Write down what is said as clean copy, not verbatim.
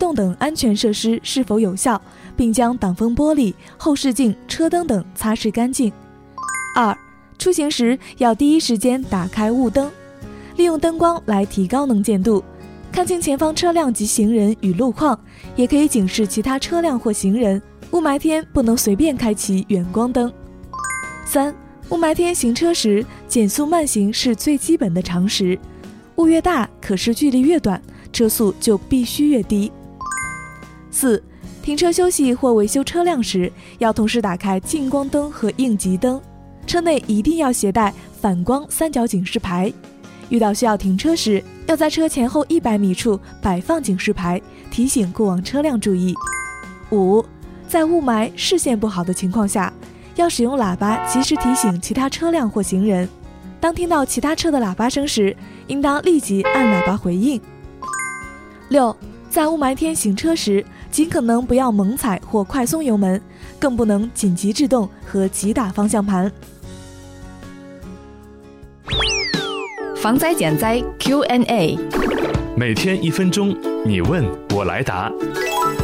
动等安全设施是否有效，并将挡风玻璃、后视镜、车灯等擦拭干净。2、出行时要第一时间打开雾灯，利用灯光来提高能见度，看清前方车辆及行人与路况，也可以警示其他车辆或行人。雾霾天不能随便开启远光灯。3、雾霾天行车时，减速慢行是最基本的常识。雾越大，可视距离越短，车速就必须越低。4、停车休息或维修车辆时，要同时打开近光灯和应急灯，车内一定要携带反光三角警示牌。遇到需要停车时，要在车前后100米处摆放警示牌，提醒过往车辆注意。5、在雾霾视线不好的情况下，要使用喇叭及时提醒其他车辆或行人。当听到其他车的喇叭声时，应当立即按喇叭回应。6、在雾霾天行车时，尽可能不要猛踩或快松油门，更不能紧急制动和急打方向盘。 防灾减灾 Q&A， 每天1分钟，你问我来答。